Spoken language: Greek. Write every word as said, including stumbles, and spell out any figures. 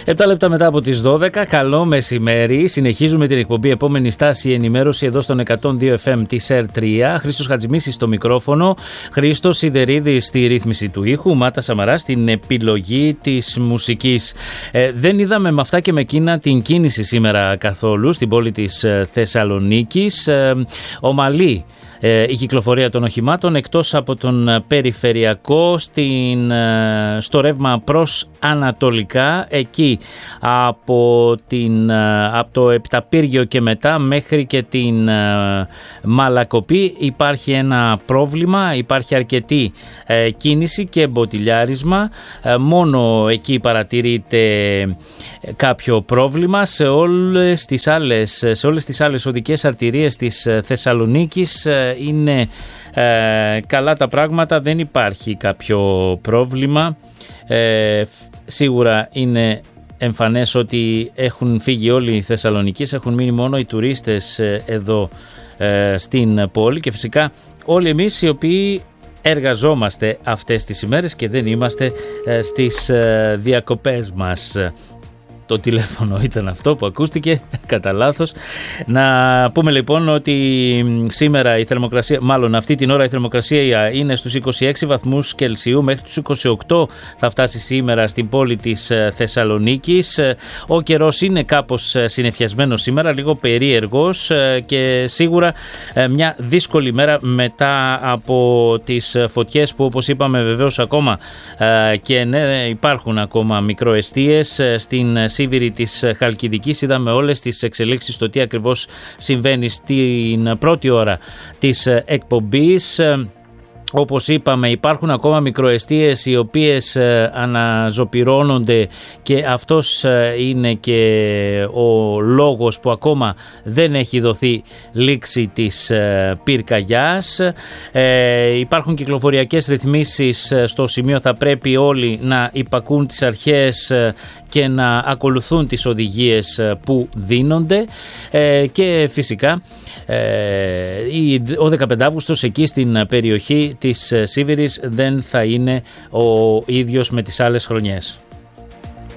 επτά λεπτά μετά από τις δώδεκα, καλό μεσημέρι. Συνεχίζουμε την εκπομπή Επόμενη Στάση, ενημέρωση εδώ στον εκατόν δύο εφ εμ της ερ τρία. Χρήστος Χατζημίσης στο μικρόφωνο, Χρήστος Σιδερίδης στη ρύθμιση του ήχου, Μάτα Σαμαρά στην επιλογή της μουσικής. Ε, δεν είδαμε με αυτά και με εκείνα την κίνηση σήμερα καθόλου στην πόλη της Θεσσαλονίκης. Ε, ομαλή η κυκλοφορία των οχημάτων εκτός από τον περιφερειακό στην, στο ρεύμα προς ανατολικά, εκεί από, την, από το Επταπύργιο και μετά μέχρι και την Μαλακοπή υπάρχει ένα πρόβλημα, υπάρχει αρκετή κίνηση και μποτιλιάρισμα, μόνο εκεί παρατηρείται κάποιο πρόβλημα. Σε όλες τις άλλες, σε όλες τις άλλες οδικές αρτηρίες της Θεσσαλονίκης είναι ε, καλά τα πράγματα, δεν υπάρχει κάποιο πρόβλημα. Ε, σίγουρα είναι εμφανές ότι έχουν φύγει όλοι οι Θεσσαλονικείς, έχουν μείνει μόνο οι τουρίστες ε, εδώ ε, στην πόλη και φυσικά όλοι εμείς οι οποίοι εργαζόμαστε αυτές τις ημέρες και δεν είμαστε ε, στις ε, διακοπές μας. Το τηλέφωνο ήταν αυτό που ακούστηκε κατά λάθος. Να πούμε λοιπόν ότι σήμερα η θερμοκρασία, μάλλον αυτή την ώρα η θερμοκρασία είναι στους είκοσι έξι βαθμούς Κελσίου, μέχρι τους είκοσι οκτώ θα φτάσει σήμερα στην πόλη της Θεσσαλονίκης. Ο καιρός είναι κάπως συννεφιασμένος σήμερα, λίγο περίεργος και σίγουρα μια δύσκολη μέρα μετά από τις φωτιές που, όπως είπαμε, βεβαίως ακόμα και ναι, υπάρχουν ακόμα μικροεστίες στην Σίβηρη της Χαλκιδικής. Είδαμε όλες τις εξελίξεις στο τι ακριβώς συμβαίνει στην πρώτη ώρα της εκπομπής. Όπως είπαμε, υπάρχουν ακόμα μικροεστίες οι οποίες αναζωπυρώνονται και αυτός είναι και ο λόγος που ακόμα δεν έχει δοθεί λήξη της πυρκαγιάς. Ε, υπάρχουν κυκλοφοριακές ρυθμίσεις στο σημείο, θα πρέπει όλοι να υπακούν τις αρχές και να ακολουθούν τις οδηγίες που δίνονται ε, και φυσικά ε, ο δεκαπέντε Αυγούστος εκεί στην περιοχή της Σίβηρης δεν θα είναι ο ίδιος με τις άλλες χρονιές.